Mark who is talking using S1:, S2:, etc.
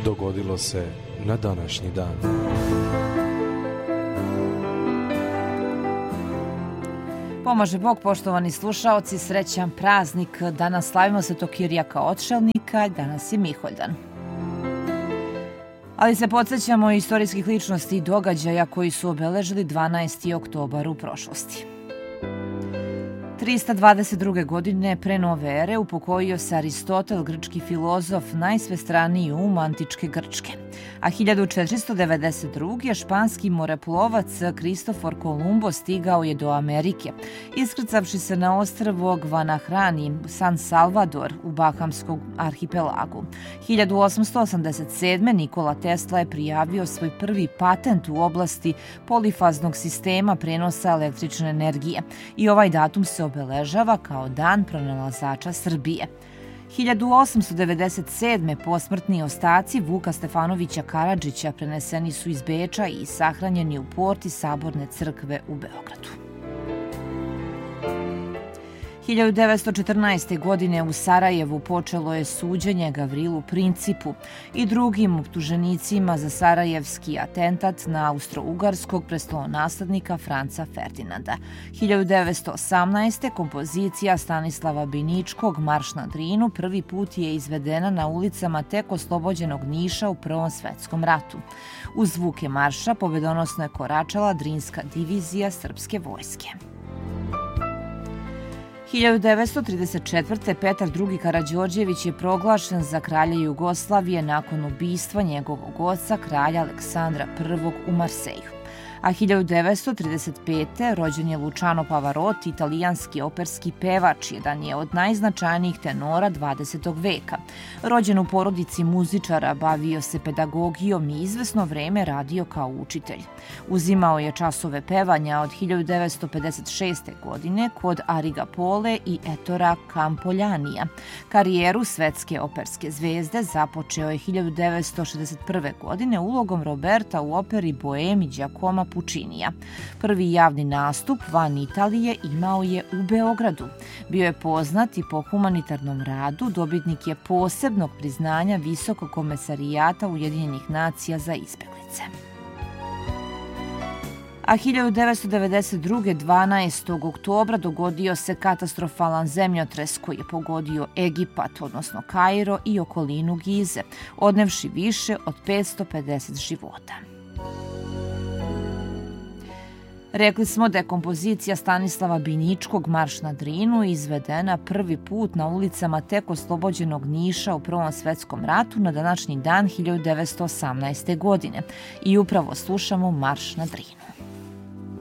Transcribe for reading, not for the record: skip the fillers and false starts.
S1: dogodilo se na današnji dan.
S2: Pomaže Bog, poštovani slušaoci, srećan praznik. Danas slavimo Svetog Kirijaka Otšelnika, danas je Miholjdan. Ali se podsjećamo istorijskih ličnosti i događaja koji su obeležili 12. oktobar u prošlosti. 322. godine pre nove ere upokojio se Aristotel, grčki filozof, najsvestraniji antičke Grčke. A 1492. španski moreplovac Kristofor Kolumbo stigao je do Amerike, iskrcavši se na ostrvo Gvanahrani, San Salvador u Bahamskom arhipelagu. 1887. Nikola Tesla je prijavio svoj prvi patent u oblasti polifaznog sistema prenosa električne energije i ovaj datum se obeležava kao dan pronalazača Srbije. 1897. posmrtni ostaci Vuka Stefanovića Karadžića preneseni su iz Beča i sahranjeni u porti Saborne crkve u Beogradu. 1914. godine u Sarajevu počelo je suđenje Gavrilu Principu i drugim optuženicima za sarajevski atentat na austro-ugarskog prestolonaslednika Franca Ferdinanda. 1918. kompozicija Stanislava Biničkog Marš na Drinu prvi put je izvedena na ulicama tek oslobođenog Niša u Prvom svetskom ratu. Uz zvuke marša pobedonosno je koračala Drinska divizija srpske vojske. 1934. Petar II. Karađorđević je proglašen za kralja Jugoslavije nakon ubistva njegovog oca, kralja Aleksandra I. u Marseju. A 1935. rođen je Luciano Pavarotti, italijanski operski pevač, jedan je od najznačajnijih tenora 20. veka. Rođen u porodici muzičara, bavio se pedagogijom i izvesno vreme radio kao učitelj. Uzimao je časove pevanja od 1956. godine kod Arriga Pole i Ettora Campoljanija. Karijeru svetske operske zvezde započeo je 1961. godine ulogom Roberta u operi Boemi Giacomo Puccinija. Prvi javni nastup van Italije imao je u Beogradu. Bio je poznat i po humanitarnom radu, dobitnik je posebnog priznanja Visokog komesarijata Ujedinjenih nacija za izbeglice. A 1992. 12. oktobra dogodio se katastrofalan zemljotres koji je pogodio Egipat, odnosno Kairo i okolinu Gize, odnevši više od 550 života. Rekli smo da je kompozicija Stanislava Biničkog Marš na Drinu izvedena prvi put na ulicama tek oslobođenog Niša u Prvom svetskom ratu na današnji dan 1918. godine. I upravo slušamo Marš na Drinu.